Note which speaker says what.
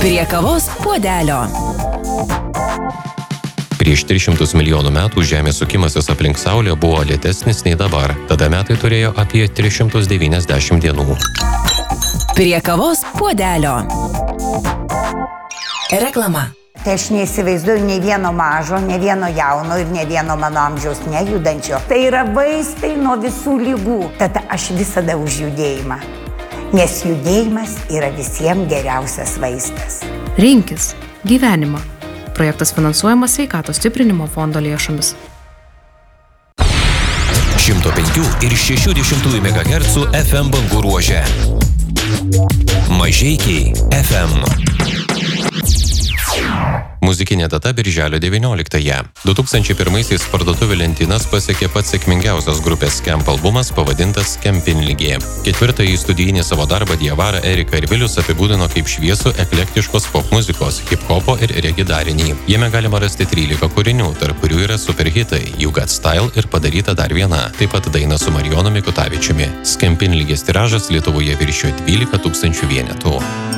Speaker 1: Prie kavos puodelio.
Speaker 2: Prieš 300 milijonų metų Žemės sukimasis aplink Saulę buvo lėtesnis nei dabar. Tada metai turėjo apie 390 dienų.
Speaker 1: Prie kavos puodelio. Reklama.
Speaker 3: Tai aš neįsivaizduoju nei vieno mažo, nei vieno jauno ir nei vieno mano amžiaus nejudančio. Tai yra vaistai nuo visų ligų. Tad aš visada už judėjimą. Nes judėjimas yra visiems geriausias vaistas.
Speaker 4: Rinkis gyvenimą. Projektas finansuojamas Sveikatos stiprinimo fondo lėšomis.
Speaker 5: 105 ir 60 MHz FM bangų ruože. Mažeikiai FM.
Speaker 2: Muzikinė data birželio 19-ąją. 2001-aisiais parduotuvių lentynas pasiekė pats sėkmingiausias grupės Skemp albumas pavadintas Skempinligė. Ketvirtąjį studijinį savo darbą Diavara, Erika ir Vilius apibūdino kaip šviesų eklektiškos popmuzikos, hip-hopo ir regi darinį. Jame galima rasti 13 kūrinių, tarp kurių yra superhitai You Got Style ir padaryta dar viena, taip pat daina su Marijonu Mikutavičiumi. Skempinligės tiražas Lietuvoje viršijo 12 000 vienetų.